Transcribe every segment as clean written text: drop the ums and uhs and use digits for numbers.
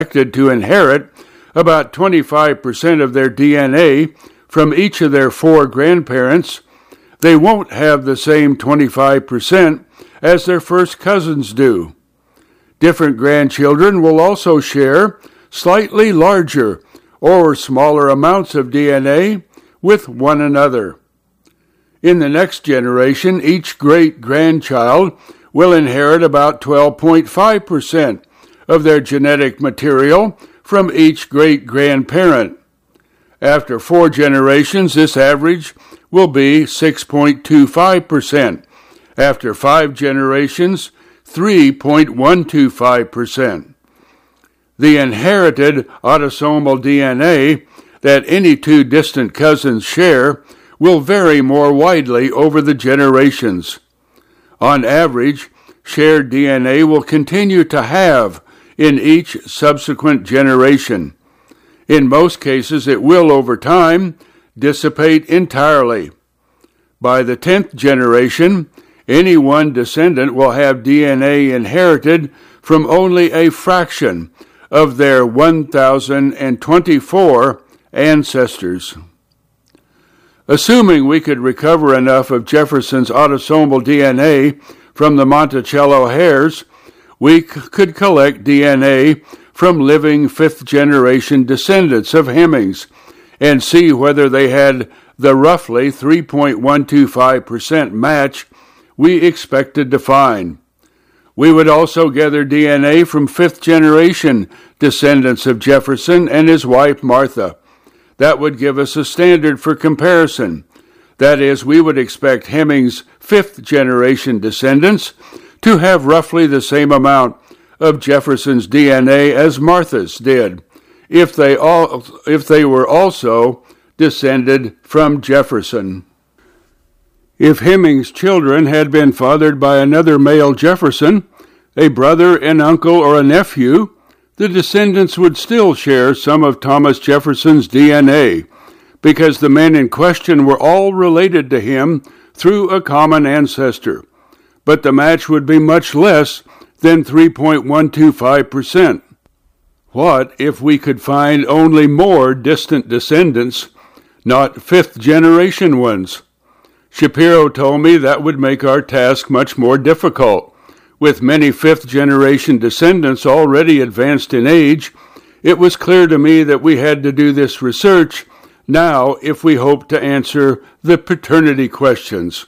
expected to inherit about 25% of their DNA from each of their 4 grandparents, they won't have the same 25% as their first cousins do. Different grandchildren will also share slightly larger or smaller amounts of DNA with one another. In the next generation, each great-grandchild will inherit about 12.5% of their genetic material from each great-grandparent. After 4 generations, this average will be 6.25%. After 5 generations, 3.125%. The inherited autosomal DNA that any 2 distant cousins share will vary more widely over the generations. On average, shared DNA will continue to halve in each subsequent generation. In most cases, it will, over time, dissipate entirely. By the 10th generation, any one descendant will have DNA inherited from only a fraction of their 1,024 ancestors. Assuming we could recover enough of Jefferson's autosomal DNA from the Monticello hares, we could collect DNA from living 5th-generation descendants of Hemings and see whether they had the roughly 3.125% match we expected to find. We would also gather DNA from 5th-generation descendants of Jefferson and his wife Martha. That would give us a standard for comparison. That is, we would expect Hemings' 5th-generation descendants to have roughly the same amount of Jefferson's DNA as Martha's did, if they were also descended from Jefferson. If Hemings' children had been fathered by another male Jefferson, a brother, an uncle, or a nephew, the descendants would still share some of Thomas Jefferson's DNA, because the men in question were all related to him through a common ancestor. But the match would be much less than 3.125%. What if we could find only more distant descendants, not 5th-generation ones? Shapiro told me that would make our task much more difficult. With many 5th-generation descendants already advanced in age, it was clear to me that we had to do this research now if we hoped to answer the paternity questions.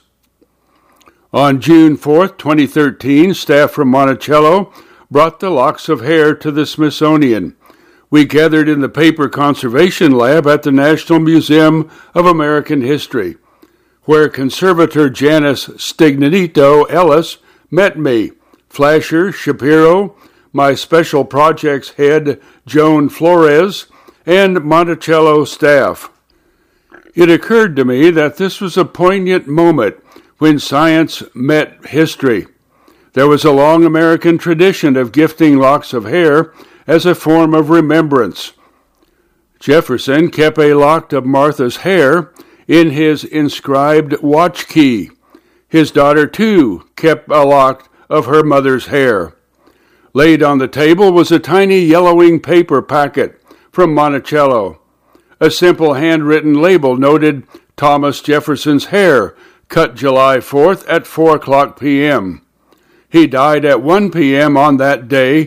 On June 4, 2013, staff from Monticello brought the locks of hair to the Smithsonian. We gathered in the paper conservation lab at the National Museum of American History, where conservator Janice Stignito Ellis met me, Flasher, Shapiro, my special projects head Joan Flores, and Monticello staff. It occurred to me that this was a poignant moment when science met history. There was a long American tradition of gifting locks of hair as a form of remembrance. Jefferson kept a lock of Martha's hair in his inscribed watch key. His daughter, too, kept a lock of her mother's hair. Laid on the table was a tiny yellowing paper packet from Monticello. A simple handwritten label noted Thomas Jefferson's hair, cut July 4th at 4:00 p.m. He died at 1 p.m. on that day,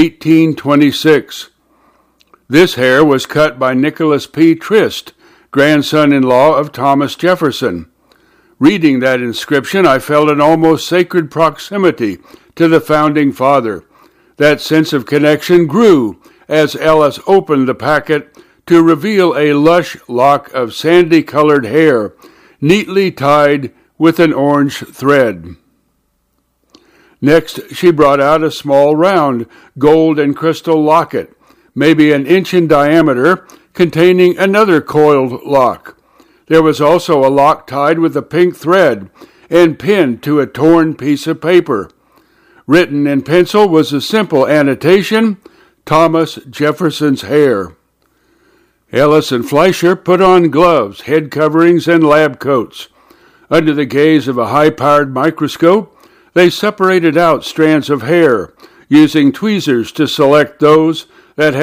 1826. This hair was cut by Nicholas P. Trist, grandson-in-law of Thomas Jefferson. Reading that inscription, I felt an almost sacred proximity to the founding father. That sense of connection grew as Ellis opened the packet to reveal a lush lock of sandy-colored hair, neatly tied with an orange thread. Next, she brought out a small round gold and crystal locket, maybe an inch in diameter, containing another coiled lock. There was also a lock tied with a pink thread and pinned to a torn piece of paper. Written in pencil was a simple annotation, Thomas Jefferson's hair. Ellis and Fleischer put on gloves, head coverings, and lab coats. Under the gaze of a high-powered microscope, they separated out strands of hair, using tweezers to select those that